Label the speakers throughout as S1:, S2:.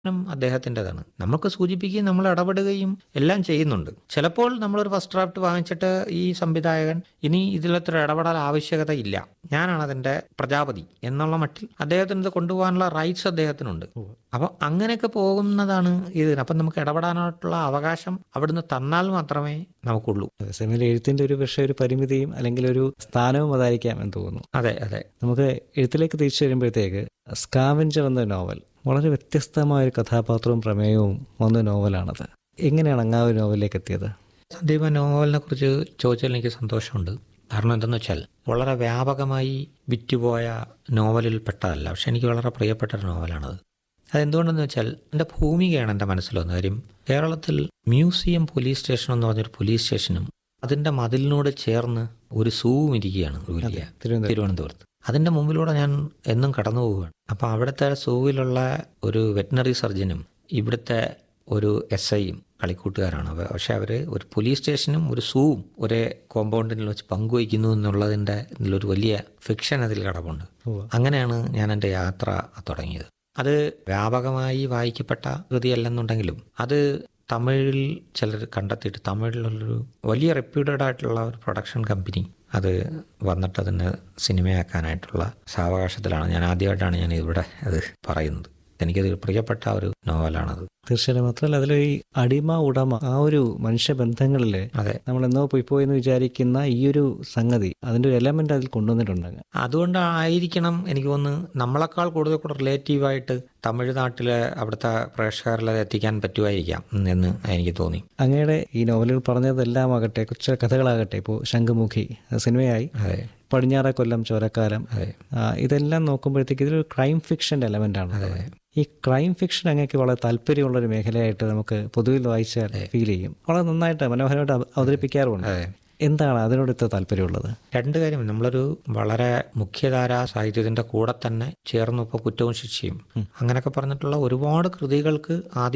S1: അദ്ദേഹത്തിൻ്റെതാണ്. നമുക്ക് സൂചിപ്പിക്കുകയും നമ്മൾ ഇടപെടുകയും എല്ലാം ചെയ്യുന്നുണ്ട്. ചിലപ്പോൾ നമ്മളൊരു ഫസ്റ്റ് ഡ്രാഫ്റ്റ് വാങ്ങിച്ചിട്ട് ഈ സംവിധായകൻ ഇനി ഇതിലത്ര ഇടപെടാൻ ആവശ്യകതയില്ല, ഞാനാണ് അതിൻ്റെ പ്രജാപതി എന്നുള്ള മട്ടിൽ അദ്ദേഹത്തിന് ഇത് കൊണ്ടുപോകാനുള്ള റൈറ്റ്സ് അദ്ദേഹത്തിനുണ്ട്. അപ്പോൾ അങ്ങനെയൊക്കെ പോകുന്നതാണ് ഇതിന്. അപ്പം നമുക്ക് ഇടപെടാനായിട്ടുള്ള അവകാശം അവിടുന്ന് തന്നാൽ മാത്രമേ നമുക്കുള്ളൂ.
S2: സെമിയിൽ എഴുത്തിന്റെ ഒരു പക്ഷേ ഒരു പരിമിതിയും അല്ലെങ്കിൽ ഒരു സ്ഥാനവും അതായിരിക്കാം എന്ന് തോന്നുന്നു.
S1: അതെ അതെ.
S2: നമുക്ക് എഴുത്തിലേക്ക് തിരിച്ചു വരുമ്പോഴത്തേക്ക് സ്കാവഞ്ചർ എന്ന നോവൽ വളരെ വ്യത്യസ്തമായ ഒരു കഥാപാത്രവും പ്രമേയവും വന്ന നോവലാണത്. എങ്ങനെയാണ് അങ്ങ് ആ ഒരു നോവലിലേക്ക് എത്തിയത്?
S1: സന്ദീപ, നോവലിനെ കുറിച്ച് ചോദിച്ചാൽ എനിക്ക് സന്തോഷമുണ്ട്. കാരണം എന്തെന്ന് വെച്ചാൽ വളരെ വ്യാപകമായി വിറ്റുപോയ നോവലിൽ പെട്ടതല്ല, പക്ഷെ എനിക്ക് വളരെ പ്രിയപ്പെട്ട ഒരു നോവലാണത്. അതെന്തുകൊണ്ടെന്ന് വെച്ചാൽ എൻ്റെ ഭൂമികയാണ് എൻ്റെ മനസ്സിൽ വന്ന കാര്യം. കേരളത്തിൽ മ്യൂസിയം പോലീസ് സ്റ്റേഷൻ എന്ന് പറഞ്ഞൊരു പോലീസ് സ്റ്റേഷനും അതിൻ്റെ മതിലിനോട് ചേർന്ന് ഒരു സൂവും ഇരിക്കുകയാണ്, ഒരു വലിയ തിരുവനന്തപുരത്ത്. അതിൻ്റെ മുമ്പിലൂടെ ഞാൻ എന്നും കടന്നു പോവുകയാണ്. അപ്പോൾ അവിടുത്തെ സൂവിലുള്ള ഒരു വെറ്റിനറി സർജനും ഇവിടുത്തെ ഒരു SIയും കളിക്കൂട്ടുകാരാണ്. പക്ഷെ അവർ ഒരു പോലീസ് സ്റ്റേഷനും ഒരു സൂവും ഒരേ കോമ്പൗണ്ടിൽ വെച്ച് പങ്കുവയ്ക്കുന്നു എന്നുള്ളതിൻ്റെ ഇതിലൊരു വലിയ ഫിക്ഷൻ അതിൽ കിടപ്പുണ്ട്. അങ്ങനെയാണ് ഞാൻ എൻ്റെ യാത്ര തുടങ്ങിയത്. അത് വ്യാപകമായി വായിക്കപ്പെട്ട കൃതിയല്ലെന്നുണ്ടെങ്കിലും അത് തമിഴിൽ ചിലർ കണ്ടെത്തിയിട്ട് തമിഴിലുള്ളൊരു വലിയ റെപ്യൂട്ടഡ് ആയിട്ടുള്ള ഒരു പ്രൊഡക്ഷൻ കമ്പനി അത് വന്നിട്ട് അതിനെ സിനിമയാക്കാനായിട്ടുള്ള സാവകാശത്തിലാണ്. ഞാൻ ആദ്യമായിട്ടാണ് ഞാൻ ഇവിടെ അത് പറയുന്നത്. എനിക്കത് പ്രിയപ്പെട്ട ഒരു നോവലാണത്.
S2: തീർച്ചയായും. മാത്രമല്ല അതിൽ ഈ അടിമ ഉടമ ആ ഒരു മനുഷ്യബന്ധങ്ങളിൽ നമ്മൾ എന്നോ പോയിന്ന് വിചാരിക്കുന്ന ഈ ഒരു സംഗതി അതിന്റെ ഒരു എലമെന്റ് അതിൽ കൊണ്ടുവന്നിട്ടുണ്ടെങ്കിൽ
S1: അതുകൊണ്ടായിരിക്കണം എനിക്ക് തോന്നുന്നു നമ്മളെക്കാൾ കൂടുതൽ റിലേറ്റീവായിട്ട് തമിഴ്നാട്ടിലെ അവിടുത്തെ പ്രേക്ഷകരിൽ എത്തിക്കാൻ പറ്റുമായിരിക്കാം എന്ന് എനിക്ക് തോന്നി.
S2: അങ്ങയുടെ ഈ നോവലുകൾ പറഞ്ഞതെല്ലാം ആകട്ടെ, കൊച്ചു കഥകളാകട്ടെ, ഇപ്പോൾ ശംഖുമുഖി സിനിമയായി, പടിഞ്ഞാറ കൊല്ലം ചോരക്കാലം, ഇതെല്ലാം നോക്കുമ്പോഴത്തേക്ക് ഇതൊരു ക്രൈം ഫിക്ഷന്റെ എലമെന്റ് ആണ്. ഈ ക്രൈം ഫിക്ഷൻ അങ്ങേക്ക് വളരെ താല്പര്യമുള്ളൊരു മേഖലയായിട്ട് നമുക്ക് പൊതുവിൽ വായിച്ചാൽ ഫീൽ ചെയ്യും. വളരെ നന്നായിട്ട് മനോഹരമായിട്ട് അവതരിപ്പിക്കാറുമുണ്ട്. എന്താണ് അതിനോട് ഇത്ര താല്പര്യമുള്ളത്?
S1: രണ്ട് കാര്യം. നമ്മളൊരു വളരെ മുഖ്യധാരാ സാഹിത്യത്തിന്റെ കൂടെ തന്നെ ചേർന്ന് ഇപ്പോൾ കുറ്റവും ശിക്ഷയും അങ്ങനെയൊക്കെ പറഞ്ഞിട്ടുള്ള ഒരുപാട് കൃതികൾക്ക്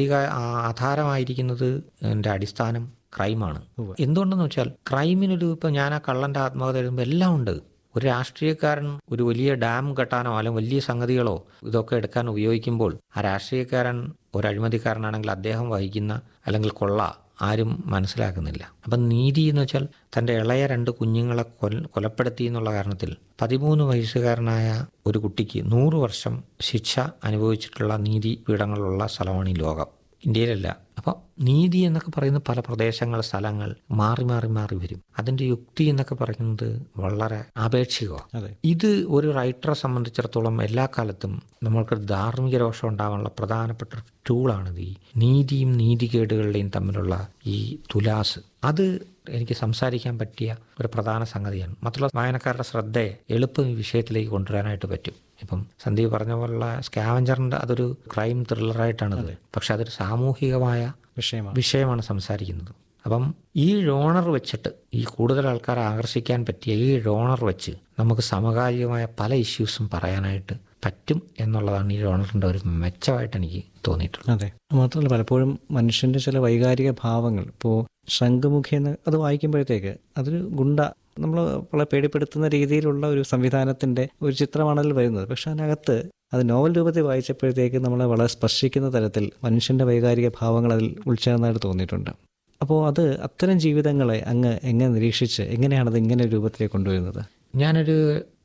S1: ആധാരമായിരിക്കുന്നത് എൻ്റെ അടിസ്ഥാനം ക്രൈമാണ്. എന്തുകൊണ്ടെന്ന് വെച്ചാൽ ക്രൈമിനൊരു ഇപ്പം ഞാൻ ആ കള്ളൻ്റെ ആത്മകഥ എഴുതുമ്പോൾ എല്ലാം ഉണ്ട്. ഒരു രാഷ്ട്രീയക്കാരൻ ഒരു വലിയ ഡാം കെട്ടാനോ അല്ലെങ്കിൽ വലിയ സംഗതികളോ ഇതൊക്കെ എടുക്കാൻ ഉപയോഗിക്കുമ്പോൾ ആ രാഷ്ട്രീയക്കാരൻ ഒരു അഴിമതിക്കാരനാണെങ്കിൽ അദ്ദേഹം വഹിക്കുന്ന അല്ലെങ്കിൽ കൊള്ള ആരും മനസ്സിലാക്കുന്നില്ല. അപ്പം നീതി എന്ന് വെച്ചാൽ തൻ്റെ ഇളയ 2 കുഞ്ഞുങ്ങളെ കൊലപ്പെടുത്തി എന്നുള്ള കാരണത്തിൽ 13 വയസ്സുകാരനായ ഒരു കുട്ടിക്ക് 100 വർഷം ശിക്ഷ അനുഭവിച്ചിട്ടുള്ള നീതി പീഠങ്ങളുള്ള സ്ഥലമാണ് ഈ ലോകം, ഇന്ത്യയിലല്ല. അപ്പോൾ നീതി എന്നൊക്കെ പറയുന്ന പല പ്രദേശങ്ങൾ, സ്ഥലങ്ങൾ മാറി മാറി മാറി വരും. അതിൻ്റെ യുക്തി എന്നൊക്കെ പറയുന്നത് വളരെ ആപേക്ഷികമാണ്. ഇത് ഒരു റൈറ്ററെ സംബന്ധിച്ചിടത്തോളം എല്ലാ കാലത്തും നമ്മൾക്ക് ധാർമ്മിക രോഷം ഉണ്ടാകാനുള്ള പ്രധാനപ്പെട്ട ടൂളാണിത്. ഈ നീതിയും നീതികേടുകളുടെയും തമ്മിലുള്ള ഈ തുലാസ്, അത് എനിക്ക് സംസാരിക്കാൻ പറ്റിയ ഒരു പ്രധാന സംഗതിയാണ്. മാത്രമല്ല വായനക്കാരുടെ ശ്രദ്ധയെ എളുപ്പം ഈ വിഷയത്തിലേക്ക് കൊണ്ടുവരാനായിട്ട് പറ്റും. ഇപ്പം സന്ദീപ് പറഞ്ഞ പോലുള്ള സ്കാവഞ്ചറിൻ്റെ അതൊരു ക്രൈം ത്രില്ലറായിട്ടാണത്, പക്ഷെ അതൊരു സാമൂഹികമായ വിഷയമാണ് സംസാരിക്കുന്നത്. അപ്പം ഈ ജോണർ വെച്ചിട്ട് ഈ കൂടുതൽ ആൾക്കാരെ ആകർഷിക്കാൻ പറ്റിയ ഈ ജോണർ വെച്ച് നമുക്ക് സമകാലികമായ പല ഇഷ്യൂസും പറയാനായിട്ട് പറ്റും എന്നുള്ളതാണ് ഈ ജോണറിൻ്റെ ഒരു മെച്ചമായിട്ട് എനിക്ക് തോന്നിയിട്ടുള്ളത്.
S2: അതെ. മാത്രമല്ല പലപ്പോഴും മനുഷ്യന്റെ ചില വൈകാരിക ഭാവങ്ങൾ, ഇപ്പോൾ ശംഖുമുഖി എന്ന് അത് വായിക്കുമ്പോഴത്തേക്ക് അതൊരു ഗുണ്ട, നമ്മൾ വളരെ പേടിപ്പെടുത്തുന്ന രീതിയിലുള്ള ഒരു സംവിധാനത്തിന്റെ ഒരു ചിത്രമാണ് അതിൽ വരുന്നത്. പക്ഷെ അതിനകത്ത് അത് നോവൽ രൂപത്തിൽ വായിച്ചപ്പോഴത്തേക്ക് നമ്മളെ വളരെ സ്പർശിക്കുന്ന തരത്തിൽ മനുഷ്യന്റെ വൈകാരിക ഭാവങ്ങൾ അതിൽ ഉൾച്ചേർന്നതായിട്ട് തോന്നിയിട്ടുണ്ട്. അപ്പോൾ അത് അത്തരം ജീവിതങ്ങളെ അങ്ങ് എങ്ങനെ നിരീക്ഷിച്ച് എങ്ങനെയാണത് ഇങ്ങനെ രൂപത്തിലേക്ക് കൊണ്ടുവരുന്നത്?
S1: ഞാനൊരു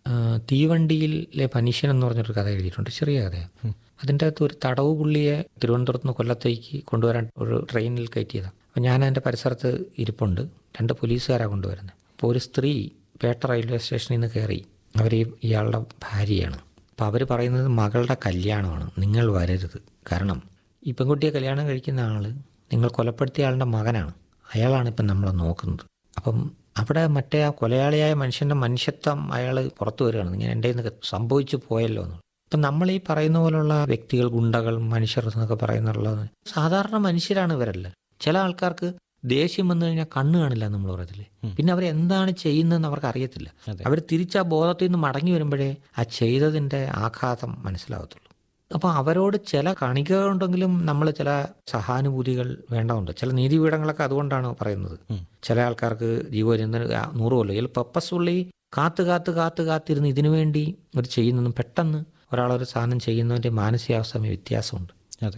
S1: തീവണ്ടിയിലെ മനുഷ്യൻ എന്ന് പറഞ്ഞൊരു കഥ എഴുതിയിട്ടുണ്ട്, ചെറിയ കഥയാണ്. അതിൻ്റെ അകത്ത് ഒരു തടവ് പുള്ളിയെ തിരുവനന്തപുരത്ത് നിന്ന് കൊല്ലത്തേക്ക് കൊണ്ടുവരാൻ ഒരു ട്രെയിനിൽ കയറ്റിയതാണ്. അപ്പോൾ ഞാൻ എൻ്റെ പരിസരത്ത് ഇരിപ്പുണ്ട്, 2 പോലീസുകാരാണ് കൊണ്ടുവരുന്നത്. അപ്പോൾ ഒരു സ്ത്രീ പേട്ട റെയിൽവേ സ്റ്റേഷനിൽ നിന്ന് കയറി, അവർ ഇയാളുടെ ഭാര്യയാണ്. അപ്പോൾ അവർ പറയുന്നത് മകളുടെ കല്യാണമാണ്, നിങ്ങൾ വരരുത്. കാരണം ഈ പെൺകുട്ടിയെ കല്യാണം കഴിക്കുന്ന ആൾ നിങ്ങൾ കൊലപ്പെടുത്തിയ ആളുടെ മകനാണ്, അയാളാണ് ഇപ്പം നമ്മളെ നോക്കുന്നത്. അപ്പം അവിടെ മറ്റേ ആ കൊലയാളിയായ മനുഷ്യൻ്റെ മനുഷ്യത്വം അയാൾ പുറത്തു വരികയാണ്, ഇങ്ങനെ എൻ്റെ നിന്ന് സംഭവിച്ചു പോയല്ലോ എന്ന്. ഇപ്പം നമ്മൾ ഈ പറയുന്ന പോലുള്ള വ്യക്തികൾ, ഗുണ്ടകൾ, മനുഷ്യർ എന്നൊക്കെ പറയുന്നുള്ളത് സാധാരണ മനുഷ്യരാണ് ഇവരല്ല. ചില ആൾക്കാർക്ക് ദേഷ്യം വന്നു കഴിഞ്ഞാൽ കണ്ണ് കാണില്ല നമ്മൾ പറയത്തില്ലേ, പിന്നെ അവരെന്താണ് ചെയ്യുന്നതെന്ന് അവർക്ക് അറിയത്തില്ല. അവർ തിരിച്ച് ആ ബോധത്തിൽ നിന്ന് മടങ്ങി വരുമ്പോഴേ ആ ചെയ്തതിൻ്റെ ആഘാതം മനസ്സിലാവത്തുള്ളൂ. അപ്പോൾ അവരോട് ചില കണികകളുണ്ടെങ്കിലും നമ്മൾ ചില സഹാനുഭൂതികൾ വേണ്ടതുണ്ട്. ചില നീതിപീഠങ്ങളൊക്കെ അതുകൊണ്ടാണ് പറയുന്നത്. ചില ആൾക്കാർക്ക് ജീവപര്യന്തം 100 കൊല്ലം ഇതിൽ പർപ്പസ്ഫുള്ളി കാത്തിരുന്ന് ഇതിനു വേണ്ടി ഒരു ചെയ്യുന്നതും പെട്ടെന്ന് ഒരാളൊരു സാധനം ചെയ്യുന്നതിൻ്റെ മാനസികാവസ്ഥ വ്യത്യാസമുണ്ട്.
S2: അതെ.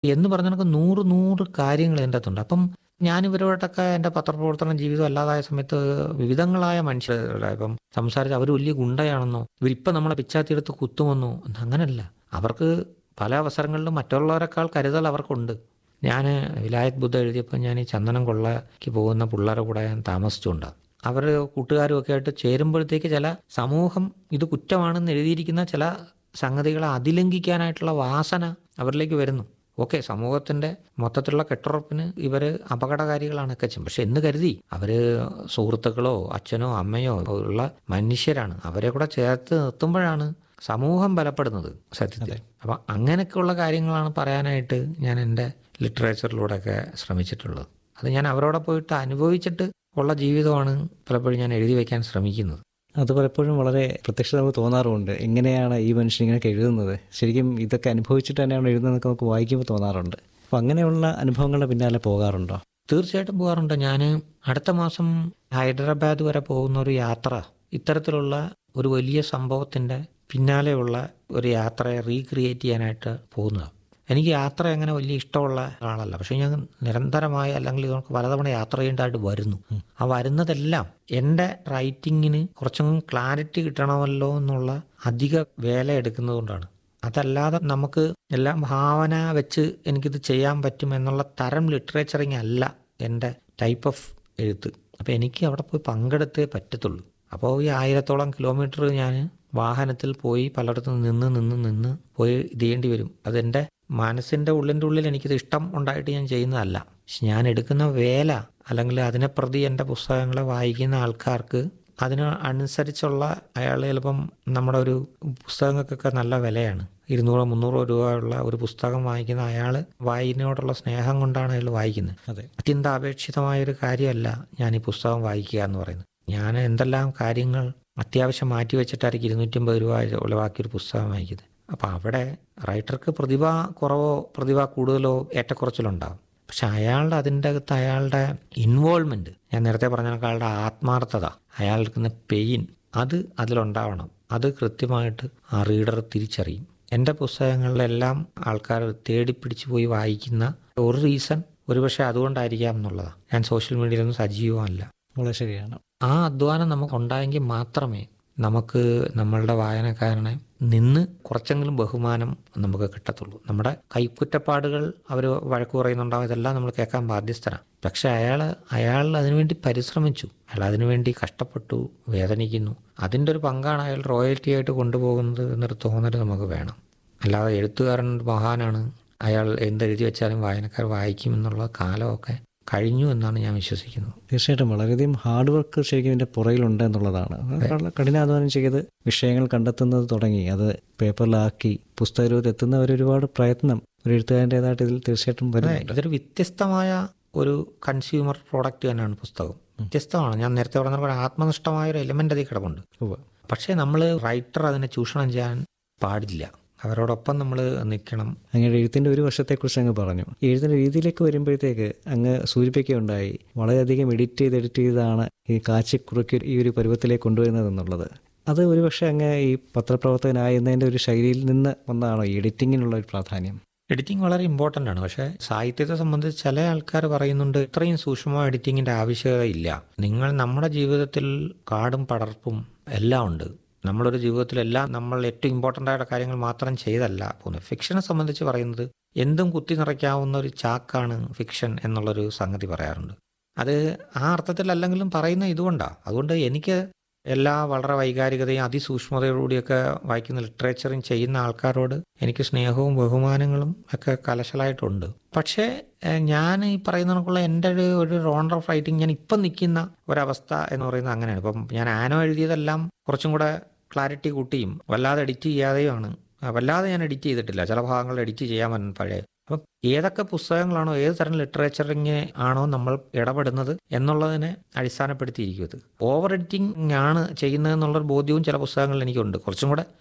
S1: എന്ന് പറഞ്ഞ കണക്ക് 100 കാര്യങ്ങൾ ഇതിൻ്റെ അകത്തുണ്ട്. അപ്പം ഞാനിവരോടൊക്കെ എൻ്റെ പത്രപ്രവർത്തന ജീവിതം അല്ലാതായ സമയത്ത് വിവിധങ്ങളായ മനുഷ്യരുടെ ഇപ്പം സംസാരിച്ച് അവർ വലിയ ഗുണ്ടയാണെന്നോ ഇവരിപ്പം നമ്മളെ പിച്ചാത്തിയെടുത്ത് കുത്തുമെന്നോ അങ്ങനല്ല. അവർക്ക് പല അവസരങ്ങളിലും മറ്റുള്ളവരെക്കാൾ കരുതൽ അവർക്കുണ്ട്. ഞാൻ വിലായത്ത് ബുദ്ധ എഴുതിയപ്പോൾ ഞാൻ ഈ ചന്ദനം കൊള്ളയ്ക്ക് പോകുന്ന പിള്ളേരെ കൂടെ ഞാൻ താമസിച്ചുകൊണ്ടാണ്. അവർ കൂട്ടുകാരും ഒക്കെ ആയിട്ട് ചേരുമ്പോഴത്തേക്ക് ചില സമൂഹം ഇത് കുറ്റമാണെന്ന് എഴുതിയിരിക്കുന്ന ചില സംഗതികളെ അതിലംഘിക്കാനായിട്ടുള്ള വാസന അവരിലേക്ക് വരുന്നു. ഓക്കെ, സമൂഹത്തിൻ്റെ മൊത്തത്തിലുള്ള കെട്ടുറപ്പിന് ഇവർ അപകടകാരികളാണൊക്കെ ചെയ്യും. പക്ഷെ എന്ന് കരുതി അവർ സുഹൃത്തുക്കളോ അച്ഛനോ അമ്മയോ ഉള്ള മനുഷ്യരാണ്. അവരെ കൂടെ ചേർത്ത് നിർത്തുമ്പോഴാണ് സമൂഹം ബലപ്പെടുന്നത് സത്യത്തിൽ. അപ്പം അങ്ങനെയൊക്കെയുള്ള കാര്യങ്ങളാണ് പറയാനായിട്ട് ഞാൻ എൻ്റെ ലിറ്ററേച്ചറിലൂടെയൊക്കെ ശ്രമിച്ചിട്ടുള്ളത്. അത് ഞാൻ അവരോടെ പോയിട്ട് അനുഭവിച്ചിട്ട് ഉള്ള ജീവിതമാണ് പലപ്പോഴും ഞാൻ എഴുതി വയ്ക്കാൻ ശ്രമിക്കുന്നത്.
S2: അത് പലപ്പോഴും വളരെ പ്രത്യക്ഷത നമുക്ക് തോന്നാറുമുണ്ട്. എങ്ങനെയാണ് ഈ മനുഷ്യൻ ഇങ്ങനെയൊക്കെ എഴുതുന്നത്, ശരിക്കും ഇതൊക്കെ അനുഭവിച്ചിട്ട് തന്നെയാണ് എഴുതുന്നതൊക്കെ നമുക്ക് വായിക്കുമ്പോൾ തോന്നാറുണ്ട്. അപ്പോൾ അങ്ങനെയുള്ള അനുഭവങ്ങളുടെ പിന്നാലെ പോകാറുണ്ടോ?
S1: തീർച്ചയായിട്ടും പോകാറുണ്ട്. ഞാൻ അടുത്ത മാസം ഹൈദരാബാദ് വരെ പോകുന്ന ഒരു യാത്ര ഇത്തരത്തിലുള്ള ഒരു വലിയ സംഭവത്തിൻ്റെ പിന്നാലെയുള്ള ഒരു യാത്രയെ റീക്രിയേറ്റ് ചെയ്യാനായിട്ട് പോകുന്നതാണ്. എനിക്ക് യാത്ര അങ്ങനെ വലിയ ഇഷ്ടമുള്ള ആളല്ല, പക്ഷേ ഞാൻ നിരന്തരമായി അല്ലെങ്കിൽ നമുക്ക് പലതവണ യാത്ര ചെയ്യേണ്ടതായിട്ട് വരുന്നു. ആ വരുന്നതെല്ലാം എൻ്റെ റൈറ്റിങ്ങിന് കുറച്ചും ക്ലാരിറ്റി കിട്ടണമല്ലോ എന്നുള്ള അധിക വേല എടുക്കുന്നതുകൊണ്ടാണ്. അതല്ലാതെ നമുക്ക് എല്ലാം ഭാവന വെച്ച് എനിക്കിത് ചെയ്യാൻ പറ്റും എന്നുള്ള തരം ലിറ്ററേച്ചറിങ് അല്ല എൻ്റെ ടൈപ്പ് ഓഫ് എഴുത്ത്. അപ്പോൾ എനിക്ക് അവിടെ പോയി പങ്കെടുത്തേ പറ്റത്തുള്ളൂ. അപ്പോൾ ഈ 1000-ഓളം കിലോമീറ്റർ ഞാൻ വാഹനത്തിൽ പോയി പലയിടത്തും നിന്ന് പോയി ഇത് ചെയ്യേണ്ടി വരും. അതെൻ്റെ മനസ്സിൻ്റെ ഉള്ളിൽ എനിക്കിത് ഇഷ്ടം ഉണ്ടായിട്ട് ഞാൻ ചെയ്യുന്നതല്ല. പക്ഷെ ഞാൻ എടുക്കുന്ന വേല അല്ലെങ്കിൽ അതിനെ പ്രതി എൻ്റെ പുസ്തകങ്ങളെ വായിക്കുന്ന ആൾക്കാർക്ക് അതിന് അനുസരിച്ചുള്ള അയാൾ ചിലപ്പം നമ്മുടെ ഒരു പുസ്തകങ്ങൾക്കൊക്കെ നല്ല വിലയാണ്. 200-300 രൂപയുള്ള ഒരു പുസ്തകം വായിക്കുന്ന അയാൾ വായനയോടുള്ള സ്നേഹം കൊണ്ടാണ് അയാൾ വായിക്കുന്നത്.
S2: അതെ,
S1: അത്യന്താപേക്ഷിതമായൊരു കാര്യമല്ല ഞാൻ ഈ പുസ്തകം വായിക്കുക എന്ന് പറയുന്നത്. ഞാൻ എന്തെല്ലാം കാര്യങ്ങൾ അത്യാവശ്യം മാറ്റി വെച്ചിട്ടായിരിക്കും 250 രൂപ ഉളവാക്കിയൊരു പുസ്തകം വായിക്കുന്നത്. അപ്പോൾ അവിടെ റൈറ്റർക്ക് പ്രതിഭ കുറവോ പ്രതിഭ കൂടുതലോ ഏറ്റക്കുറച്ചിലുണ്ടാകും. പക്ഷെ അയാളുടെ അതിൻ്റെ അകത്ത് അയാളുടെ ഇൻവോൾവ്മെൻറ്റ്, ഞാൻ നേരത്തെ പറഞ്ഞ അയാളുടെ ആത്മാർത്ഥത, അയാൾക്കുന്ന പെയിൻ, അത് അതിലുണ്ടാവണം. അത് കൃത്യമായിട്ട് ആ റീഡർ തിരിച്ചറിയും. എൻ്റെ പുസ്തകങ്ങളിലെല്ലാം ആൾക്കാർ തേടിപ്പിടിച്ച് പോയി വായിക്കുന്ന ഒരു റീസൺ ഒരുപക്ഷെ അതുകൊണ്ടായിരിക്കാം എന്നുള്ളതാണ്. ഞാൻ സോഷ്യൽ മീഡിയയിലൊന്നും സജീവമല്ല.
S2: വളരെ ശരിയാണ്.
S1: ആ അധ്വാനം നമുക്ക് ഉണ്ടായെങ്കിൽ മാത്രമേ നമുക്ക് നമ്മളുടെ വായനക്കാരനെ നിന്ന് കുറച്ചെങ്കിലും ബഹുമാനം നമുക്ക് കിട്ടത്തുള്ളൂ. നമ്മുടെ കൈക്കുറ്റപ്പാടുകൾ അവർ വഴക്ക് പറയുന്നുണ്ടാവും, ഇതെല്ലാം നമ്മൾ കേൾക്കാൻ ബാധ്യസ്ഥനാണ്. പക്ഷെ അയാൾ അതിനുവേണ്ടി പരിശ്രമിച്ചു, അയാൾ അതിനുവേണ്ടി കഷ്ടപ്പെട്ടു, വേദനിക്കുന്നു. അതിൻ്റെ ഒരു പങ്കാണ് അയാൾ റോയൽറ്റി ആയിട്ട് കൊണ്ടുപോകുന്നത് എന്നൊരു തോന്നൽ നമുക്ക് വേണം. അല്ലാതെ എഴുത്തുകാരൻ മഹാനാണ്, അയാൾ എന്തെഴുതി വെച്ചാലും വായനക്കാർ വായിക്കുമെന്നുള്ള കാലമൊക്കെ കഴിഞ്ഞു എന്നാണ് ഞാൻ വിശ്വസിക്കുന്നത്.
S2: തീർച്ചയായിട്ടും വളരെയധികം ഹാർഡ് വർക്ക് ശരിക്കും ഇതിൻ്റെ പുറകിലുണ്ട് എന്നുള്ളതാണ്. കഠിനാധ്വാനം ചെയ്ത് വിഷയങ്ങൾ കണ്ടെത്തുന്നത് തുടങ്ങി അത് പേപ്പറിലാക്കി പുസ്തകരൂപത്തിൽ എത്തുന്ന ഒരുപാട് പ്രയത്നം ഒരു എഴുത്തുകാരൻ്റെതായിട്ട് ഇതിൽ തീർച്ചയായിട്ടും വരുന്നുണ്ട്.
S1: ഇതൊരു വ്യത്യസ്തമായ ഒരു കൺസ്യൂമർ പ്രോഡക്റ്റ് തന്നെയാണ് പുസ്തകം. വ്യത്യസ്തമാണ്. ഞാൻ നേരത്തെ പറഞ്ഞ ആത്മനിഷ്ഠമായ ഒരു എലിമെൻ്റ് അതിൽ കിടപ്പുണ്ട്. പക്ഷേ നമ്മൾ റൈറ്റർ അതിനെ ചൂഷണം ചെയ്യാൻ പാടില്ല. അവരോടൊപ്പം നമ്മൾ നിൽക്കണം.
S2: അങ്ങനെ എഴുത്തിൻ്റെ ഒരു വശത്തെക്കുറിച്ച് അങ്ങ് പറഞ്ഞു. എഴുത്തിൻ്റെ രീതിയിലേക്ക് വരുമ്പോഴത്തേക്ക് അങ്ങ് സൂചിപ്പിക്കുകയുണ്ടായി വളരെയധികം എഡിറ്റ് ചെയ്താണ് ഈ കാച്ചിക്കുറുക്കി ഈ ഒരു പരുവത്തിലേക്ക് കൊണ്ടുവരുന്നത് എന്നുള്ളത്. അത് ഒരുപക്ഷെ അങ്ങ് ഈ പത്രപ്രവർത്തകനായിരുന്നതിൻ്റെ ഒരു ശൈലിയിൽ നിന്ന് വന്നതാണോ ഈ എഡിറ്റിങ്ങിനുള്ള ഒരു പ്രാധാന്യം?
S1: എഡിറ്റിംഗ് വളരെ ഇമ്പോർട്ടൻ്റ് ആണ്. പക്ഷേ സാഹിത്യത്തെ സംബന്ധിച്ച് ചില ആൾക്കാർ പറയുന്നുണ്ട് ഇത്രയും സൂക്ഷ്മമായ എഡിറ്റിങ്ങിൻ്റെ ആവശ്യകത ഇല്ല. നമ്മുടെ ജീവിതത്തിൽ കാടും പടർപ്പും എല്ലാം ഉണ്ട്. നമ്മളൊരു ജീവിതത്തിലെല്ലാം നമ്മൾ ഏറ്റവും ഇമ്പോർട്ടൻ്റ് ആയ കാര്യങ്ങൾ മാത്രം ചെയ്തല്ല പോകുന്നത്. ഫിക്ഷനെ സംബന്ധിച്ച് പറയുന്നത് എന്തും കുത്തി നിറയ്ക്കാവുന്ന ഒരു ചാക്കാണ് ഫിക്ഷൻ എന്നുള്ളൊരു സംഗതി പറയാറുണ്ട്. അത് ആ അർത്ഥത്തിലല്ലെങ്കിലും പറയുന്ന ഇതുകൊണ്ടാണ്. അതുകൊണ്ട് എനിക്ക് എല്ലാ വളരെ വൈകാരികതയും അതിസൂക്ഷ്മതയോടുകൂടിയൊക്കെ വായിക്കുന്ന ലിറ്ററേച്ചറും ചെയ്യുന്ന ആൾക്കാരോട് എനിക്ക് സ്നേഹവും ബഹുമാനങ്ങളും ഒക്കെ കലശലായിട്ടുണ്ട്. പക്ഷേ ഞാൻ ഈ പറയുന്നതിനൊക്കെയുള്ള എൻ്റെ ഒരു റോണ്ടർ ഓഫ് റൈറ്റിംഗ് ഞാൻ ഇപ്പം നിൽക്കുന്ന ഒരവസ്ഥ എന്ന് പറയുന്നത് അങ്ങനെയാണ്. ഇപ്പം ഞാൻ ആനോ എഴുതിയതെല്ലാം കുറച്ചും കൂടെ ക്ലാരിറ്റി കൂട്ടിയും വല്ലാതെ എഡിറ്റ് ചെയ്യാതെയുമാണ്. വല്ലാതെ ഞാൻ എഡിറ്റ് ചെയ്തിട്ടില്ല. ചില ഭാഗങ്ങൾ എഡിറ്റ് ചെയ്യാൻ പഴയ. അപ്പം ഏതൊക്കെ പുസ്തകങ്ങളാണോ ഏത് തരം ലിറ്ററേച്ചറിങ് ആണോ നമ്മൾ ഇടപെടുന്നത് എന്നുള്ളതിനെ അടിസ്ഥാനപ്പെടുത്തിയിരിക്കും. ഇത് ഓവർ എഡിറ്റിംഗ് ആണ് ചെയ്യുന്നതെന്നുള്ളൊരു ബോധ്യവും ചില പുസ്തകങ്ങളിൽ എനിക്കുണ്ട്. കുറച്ചും കൂടെ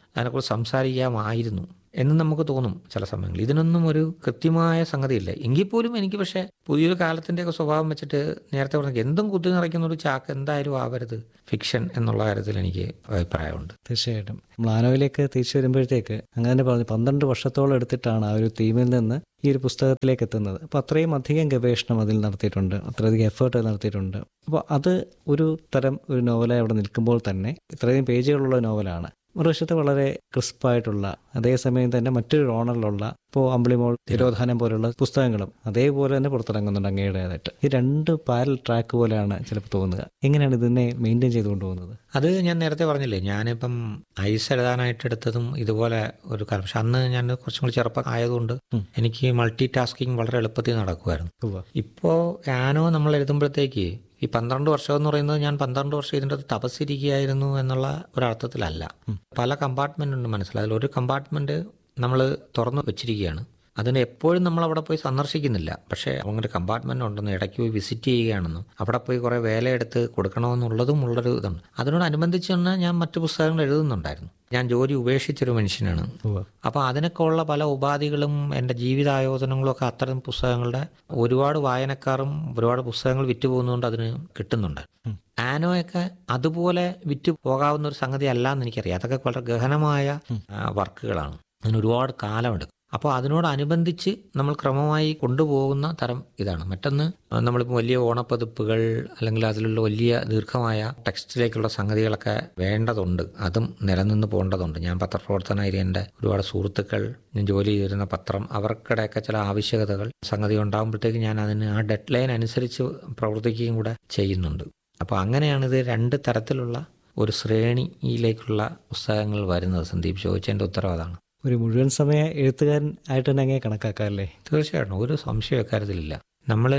S1: അതിനെക്കുറിച്ച് സംസാരിക്കാമായിരുന്നു എന്ന് നമുക്ക് തോന്നും ചില സമയങ്ങളിൽ. ഇതിനൊന്നും ഒരു കൃത്യമായ സംഗതിയില്ല. എങ്കിൽ പോലും എനിക്ക് പക്ഷേ പുതിയൊരു കാലത്തിൻ്റെയൊക്കെ സ്വഭാവം വെച്ചിട്ട് നേരത്തെ പറഞ്ഞ എന്തും കുത്തി നിറയ്ക്കുന്ന ഒരു ചാക്ക് എന്തായാലും ആവരുത് ഫിക്ഷൻ എന്നുള്ള കാര്യത്തിൽ എനിക്ക് അഭിപ്രായമുണ്ട്.
S2: തീർച്ചയായിട്ടും നമ്മൾ ആനോയിലേക്ക് തിരിച്ചു വരുമ്പോഴത്തേക്ക് അങ്ങനെ പറഞ്ഞു 12 വർഷത്തോളം എടുത്തിട്ടാണ് ആ ഒരു തീമിൽ നിന്ന് ഈ ഒരു പുസ്തകത്തിലേക്ക് എത്തുന്നത്. അപ്പോൾ അത്രയും അധികം ഗവേഷണം അതിൽ നടത്തിയിട്ടുണ്ട്, അത്രയധികം എഫേർട്ട് നടത്തിയിട്ടുണ്ട്. അപ്പോൾ അത് ഒരു തരം ഒരു നോവലായി അവിടെ നിൽക്കുമ്പോൾ തന്നെ ഇത്രയധികം പേജുകളുള്ള നോവലാണ്. മറുവശത്ത് വളരെ ക്രിസ്പായിട്ടുള്ള, അതേസമയം തന്നെ മറ്റൊരു ഓണറിലുള്ള ഇപ്പോൾ അമ്പിളിമോൾ തിരോധാനം പോലുള്ള പുസ്തകങ്ങളും അതേപോലെ തന്നെ പുറത്തിറങ്ങുന്നുണ്ട് അങ്ങയുടേതായിട്ട്. ഈ 2 പാരൽ ട്രാക്ക് പോലെയാണ് ചിലപ്പോൾ തോന്നുക. എങ്ങനെയാണ് ഇതിനെ മെയിൻറ്റെയിൻ ചെയ്ത് കൊണ്ടുപോകുന്നത്?
S1: അത് ഞാൻ നേരത്തെ പറഞ്ഞില്ലേ, ഞാനിപ്പം ഐസ് എഴുതാനായിട്ട് എടുത്തതും ഇതുപോലെ ഒരു കാലം. പക്ഷെ അന്ന് ഞാൻ കുറച്ചും കൂടി ചെറുപ്പം ആയതുകൊണ്ട് എനിക്ക് മൾട്ടി ടാസ്കിങ് വളരെ എളുപ്പത്തിൽ നടക്കുമായിരുന്നു. ഇപ്പോൾ ആനോ നമ്മൾ എഴുതുമ്പോഴത്തേക്ക് ഈ 12 വർഷം എന്ന് പറയുന്നത് ഞാൻ 12 വർഷം ഇതിൻ്റെ അത് തപസ്സിരിക്കുകയായിരുന്നു എന്നുള്ള ഒരർത്ഥത്തിലല്ല. പല കമ്പാർട്ട്മെൻ്റ് ഉണ്ട് മനസ്സിലായി. അതിലൊരു കമ്പാർട്ട്മെൻറ്റ് നമ്മൾ തുറന്നു വെച്ചിരിക്കുകയാണ്. അതിന് എപ്പോഴും നമ്മൾ അവിടെ പോയി സന്ദർശിക്കുന്നില്ല. പക്ഷേ അങ്ങനെ കമ്പാർട്ട്മെൻ്റ് ഉണ്ടെന്ന്, ഇടയ്ക്ക് പോയി വിസിറ്റ് ചെയ്യുകയാണെന്നും അവിടെ പോയി കുറേ വേലയെടുത്ത് കൊടുക്കണമെന്നുള്ളതും ഉള്ളൊരു ഇതുണ്ട്. അതിനോടനുബന്ധിച്ച് തന്നെ ഞാൻ മറ്റു പുസ്തകങ്ങൾ എഴുതുന്നുണ്ടായിരുന്നു. ഞാൻ ജോലി ഉപേക്ഷിച്ചൊരു മനുഷ്യനാണ്. അപ്പോൾ അതിനൊക്കെ ഉള്ള പല ഉപാധികളും എൻ്റെ ജീവിതായോധനങ്ങളും ഒക്കെ അത്തരം പുസ്തകങ്ങളുടെ ഒരുപാട് വായനക്കാരും ഒരുപാട് പുസ്തകങ്ങൾ വിറ്റുപോകുന്നതുകൊണ്ട് അതിന് കിട്ടുന്നുണ്ട്. ആനോയൊക്കെ അതുപോലെ വിറ്റ് പോകാവുന്ന ഒരു സംഗതി അല്ല എന്ന് എനിക്കറിയാം. അതൊക്കെ വളരെ ഗഹനമായ വർക്കുകളാണ്, അതിന് ഒരുപാട് കാലമെടുക്കും. അപ്പോൾ അതിനോടനുബന്ധിച്ച് നമ്മൾ ക്രമമായി കൊണ്ടുപോകുന്ന തരം ഇതാണ്. മറ്റൊന്ന്, നമ്മളിപ്പോൾ വലിയ ഓണപ്പതിപ്പുകൾ അല്ലെങ്കിൽ അതിലുള്ള വലിയ ദീർഘമായ ടെക്സ്റ്റിലേക്കുള്ള സംഗതികളൊക്കെ വേണ്ടതുണ്ട്. അതും നിലനിന്ന് പോകേണ്ടതുണ്ട്. ഞാൻ പത്രപ്രവർത്തനമായി എൻ്റെ ഒരുപാട് സുഹൃത്തുക്കൾ, ഞാൻ ജോലി ചെയ്തിരുന്ന പത്രം, അവർക്കിടെയൊക്കെ ചില ആവശ്യകതകൾ സംഗതി ഉണ്ടാകുമ്പോഴത്തേക്ക് ഞാൻ അതിന് ആ ഡെഡ് ലൈൻ അനുസരിച്ച് പ്രവർത്തിക്കുകയും കൂടെ ചെയ്യുന്നുണ്ട്. അപ്പോൾ അങ്ങനെയാണിത് 2 തരത്തിലുള്ള ഒരു ശ്രേണിയിലേക്കുള്ള പുസ്തകങ്ങൾ വരുന്നത്. സന്ദീപ് ചോദിച്ചതിൻ്റെ ഉത്തരവ് അതാണ്.
S2: ഒരു മുഴുവൻ സമയ എഴുത്തുകാരൻ ആയിട്ട് തന്നെ അങ്ങനെ കണക്കാക്കാമല്ലേ?
S1: തീർച്ചയായിട്ടും, ഒരു സംശയം അക്കാര്യത്തിലില്ല. നമ്മൾ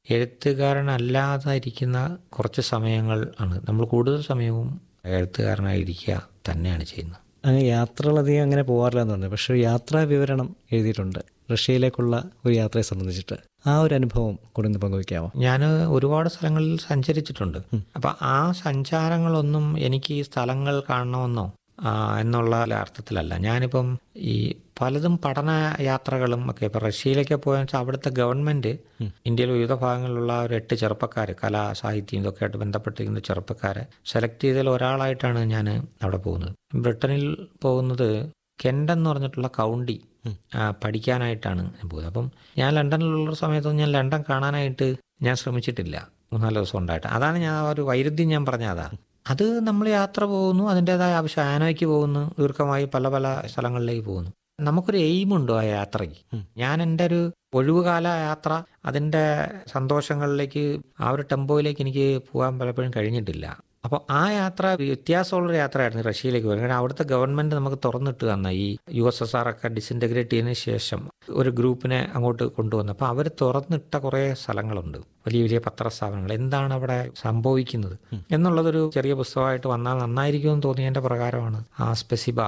S1: എഴുത്തുകാരനല്ലാതെ ഇരിക്കുന്ന കുറച്ച് സമയങ്ങൾ ആണ്, നമ്മൾ കൂടുതൽ സമയവും എഴുത്തുകാരനായിരിക്കുക തന്നെയാണ് ചെയ്യുന്നത്.
S2: അങ്ങനെ യാത്രകളധികം അങ്ങനെ പോകാറില്ല എന്ന് പറഞ്ഞു. പക്ഷേ ഒരു യാത്രാ വിവരണം എഴുതിയിട്ടുണ്ട് റഷ്യയിലേക്കുള്ള ഒരു യാത്രയെ സംബന്ധിച്ചിട്ട്. ആ ഒരു അനുഭവം കൂടെ പങ്കുവയ്ക്കാമോ?
S1: ഞാൻ ഒരുപാട് സ്ഥലങ്ങളിൽ സഞ്ചരിച്ചിട്ടുണ്ട്. അപ്പം ആ സഞ്ചാരങ്ങളൊന്നും എനിക്ക് ഈ സ്ഥലങ്ങൾ കാണണമെന്നോ എന്നുള്ള അർത്ഥത്തിലല്ല. ഞാനിപ്പം ഈ പലതും പഠന യാത്രകളും ഒക്കെ ഇപ്പം റഷ്യയിലേക്ക് പോയെന്ന് വെച്ചാൽ അവിടുത്തെ ഗവൺമെൻറ് ഇന്ത്യയിലെ വിവിധ ഭാഗങ്ങളിലുള്ള ഒരു 8 ചെറുപ്പക്കാർ, കലാ സാഹിത്യം ഇതൊക്കെ ആയിട്ട് ബന്ധപ്പെട്ടിരിക്കുന്ന ചെറുപ്പക്കാരെ സെലക്ട് ചെയ്തതിൽ ഒരാളായിട്ടാണ് ഞാൻ അവിടെ പോകുന്നത്. ബ്രിട്ടനിൽ പോകുന്നത് കെൻ്റ് എന്ന് പറഞ്ഞിട്ടുള്ള കൗണ്ടി പഠിക്കാനായിട്ടാണ് ഞാൻ പോകുന്നത്. അപ്പം ഞാൻ ലണ്ടനിലുള്ള സമയത്തൊന്നും ഞാൻ ലണ്ടൻ കാണാനായിട്ട് ഞാൻ ശ്രമിച്ചിട്ടില്ല 3-4 ദിവസം ഉണ്ടായിട്ട്. അതാണ് ഞാൻ ഒരു വൈരുദ്ധ്യം ഞാൻ പറഞ്ഞ അതാണ്. അത് നമ്മൾ യാത്ര പോകുന്നു, അതിൻ്റെതായ ആവശ്യം. ആനോയ്ക്ക് പോകുന്നു, ദീർഘമായി പല പല സ്ഥലങ്ങളിലേക്ക് പോകുന്നു. നമുക്കൊരു എയിമുണ്ടോ ആ യാത്രയ്ക്ക്? ഞാൻ എൻ്റെ ഒരു ഒഴിവുകാല യാത്ര, അതിൻ്റെ സന്തോഷങ്ങളിലേക്ക്, ആ ഒരു ടെമ്പോയിലേക്ക് എനിക്ക് പോകാൻ പലപ്പോഴും കഴിഞ്ഞിട്ടില്ല. അപ്പോൾ ആ യാത്ര വ്യത്യാസമുള്ളൊരു യാത്രയായിരുന്നു റഷ്യയിലേക്ക് പോകുന്നത്. കാരണം അവിടുത്തെ ഗവൺമെൻറ് നമുക്ക് തുറന്നിട്ട് തന്ന ഈ USSR ഒക്കെ ഡിസിൻറ്റഗ്രേറ്റ് ചെയ്തതിന് ശേഷം ഒരു ഗ്രൂപ്പിനെ അങ്ങോട്ട് കൊണ്ടുവന്നു. അപ്പോൾ അവർ തുറന്നിട്ട കുറേ സ്ഥലങ്ങളുണ്ട്, വലിയ വലിയ പത്രസ്ഥാപനങ്ങൾ. എന്താണ് അവിടെ സംഭവിക്കുന്നത് എന്നുള്ളതൊരു ചെറിയ പുസ്തകമായിട്ട് വന്നാൽ നന്നായിരിക്കുമെന്ന് തോന്നിയതിൻ്റെ പ്രകാരമാണ് ആ സ്പെസിബ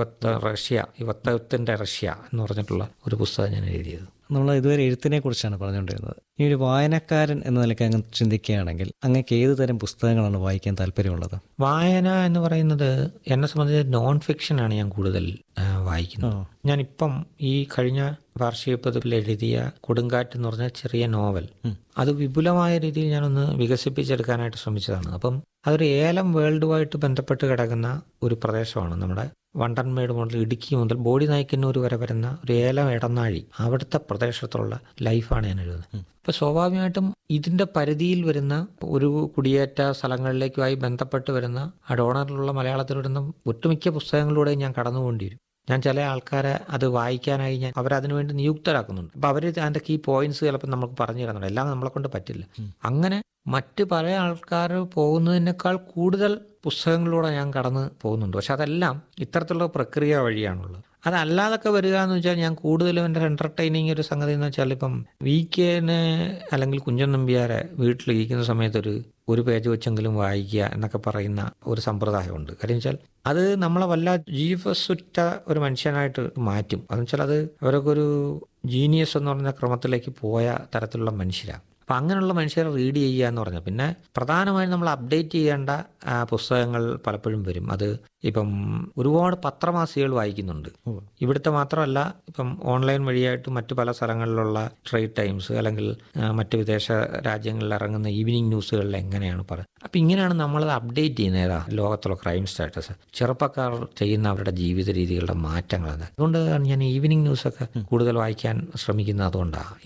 S1: യുവത്വത്തിൻ്റെ റഷ്യ എന്ന് പറഞ്ഞിട്ടുള്ള ഒരു പുസ്തകം ഞാൻ എഴുതിയത്.
S2: നമ്മൾ ഇതുവരെ എഴുത്തിനെ കുറിച്ചാണ് പറഞ്ഞുകൊണ്ടിരുന്നത്. ഈ ഒരു വായനക്കാരൻ എന്ന നിലയ്ക്ക് അങ്ങ് ചിന്തിക്കുകയാണെങ്കിൽ അങ്ങക്ക് ഏത് തരം പുസ്തകങ്ങളാണ് വായിക്കാൻ താല്പര്യമുള്ളത്?
S1: വായന എന്ന് പറയുന്നത് എന്നെ സംബന്ധിച്ച് നോൺ ഫിക്ഷനാണ് ഞാൻ കൂടുതൽ വായിക്കുന്നത്. ഞാനിപ്പം ഈ കഴിഞ്ഞ വാർഷിക പതിപ്പിൽ എഴുതിയ കൊടുങ്കാറ്റ് എന്ന് പറഞ്ഞ ചെറിയ നോവൽ, അത് വിപുലമായ രീതിയിൽ ഞാനൊന്ന് വികസിപ്പിച്ചെടുക്കാനായിട്ട് ശ്രമിച്ചതാണ്. അപ്പം അതൊരു ഏലം വേൾഡുമായിട്ട് ബന്ധപ്പെട്ട് കിടക്കുന്ന ഒരു പ്രദേശമാണ്. നമ്മുടെ വണ്ടൻമേട് മുതൽ ഇടുക്കി മുതൽ ബോഡി നായ്ക്കന്നൂർ വരെ വരുന്ന ഒരു ഏലം ഇടനാഴി, അവിടുത്തെ പ്രദേശത്തുള്ള ലൈഫാണ് ഞാൻ എഴുതുന്നത്. അപ്പോൾ സ്വാഭാവികമായിട്ടും ഇതിൻ്റെ പരിധിയിൽ വരുന്ന ഒരു കുടിയേറ്റ സ്ഥലങ്ങളിലേക്കുമായി ബന്ധപ്പെട്ട് വരുന്ന ആ ഡോണറിലുള്ള മലയാളത്തിൽ വരുന്ന ഒട്ടുമിക്ക പുസ്തകങ്ങളിലൂടെ ഞാൻ കടന്നുപോകേണ്ടി വരും. ഞാൻ ചില ആൾക്കാരെ അത് വായിക്കാനായി ഞാൻ അവരതിനു വേണ്ടി നിയുക്തരാക്കുന്നുണ്ട്. അപ്പോൾ അവർ അതിൻ്റെ കീ പോയിന്റ്സ് ചിലപ്പോൾ നമുക്ക് പറഞ്ഞു തരുന്നുണ്ട്. എല്ലാം നമ്മളെ കൊണ്ട് പറ്റില്ല. അങ്ങനെ മറ്റ് പല ആൾക്കാർ പോകുന്നതിനേക്കാൾ കൂടുതൽ പുസ്തകങ്ങളിലൂടെ ഞാൻ കടന്ന് പോകുന്നുണ്ട്. പക്ഷെ അതെല്ലാം ഇത്തരത്തിലുള്ള പ്രക്രിയ വഴിയാണുള്ളത്. അതല്ലാതൊക്കെ വരിക എന്ന് വെച്ചാൽ ഞാൻ കൂടുതലും എൻ്റെ എൻ്റർടൈനിങ് ഒരു സംഗതി എന്ന് വെച്ചാൽ ഇപ്പം വീക്കെന് അല്ലെങ്കിൽ കുഞ്ചൻ നമ്പ്യാരെ വീട്ടിലിരിക്കുന്ന സമയത്ത് ഒരു പേജ് വെച്ചെങ്കിലും വായിക്കുക എന്നൊക്കെ പറയുന്ന ഒരു സമ്പ്രദായമുണ്ട്. കാര്യം വെച്ചാൽ അത് നമ്മളെ വല്ല ജീവസുറ്റ ഒരു മനുഷ്യനായിട്ട് മാറ്റും. അതെന്ന് വെച്ചാൽ അത് അവരൊക്കെ ഒരു ജീനിയസ് എന്ന് പറയുന്ന ക്രമത്തിലേക്ക് പോയ തരത്തിലുള്ള മനുഷ്യരാണ്. അപ്പം അങ്ങനെയുള്ള മനുഷ്യരെ റീഡ് ചെയ്യുക എന്ന് പറഞ്ഞാൽ പിന്നെ പ്രധാനമായും നമ്മൾ അപ്ഡേറ്റ് ചെയ്യേണ്ട പുസ്തകങ്ങൾ പലപ്പോഴും വരും. അത് ഇപ്പം ഒരുപാട് പത്രമാസികകൾ വായിക്കുന്നുണ്ട്. ഇവിടുത്തെ മാത്രമല്ല, ഇപ്പം ഓൺലൈൻ വഴിയായിട്ട് മറ്റു പല സ്ഥലങ്ങളിലുള്ള ട്രേഡ് ടൈംസ് അല്ലെങ്കിൽ മറ്റ് വിദേശ രാജ്യങ്ങളിൽ ഇറങ്ങുന്ന ഈവനിങ് ന്യൂസുകളിൽ എങ്ങനെയാണ് പറയുന്നത്. അപ്പം ഇങ്ങനെയാണ് നമ്മളത് അപ്ഡേറ്റ് ചെയ്യുന്നത്. ഏതാ ലോകത്തുള്ള ക്രൈം സ്റ്റാറ്റസ്, ചെറുപ്പക്കാർ ചെയ്യുന്ന അവരുടെ ജീവിത രീതികളുടെ മാറ്റങ്ങൾ. അതുകൊണ്ട് ഞാൻ ഈവനിങ് ന്യൂസൊക്കെ കൂടുതൽ വായിക്കാൻ ശ്രമിക്കുന്നത് അതുകൊണ്ടാണ്.